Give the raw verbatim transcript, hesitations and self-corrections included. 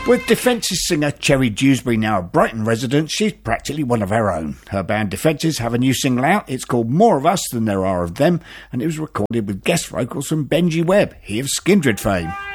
With Defences singer Cherry Dewsbury now a Brighton resident, she's practically one of her own. Her band Defences have a new single out. It's called More of Us Than There Are of Them, and it was recorded with guest vocals from Benji Webb, he of Skindred fame.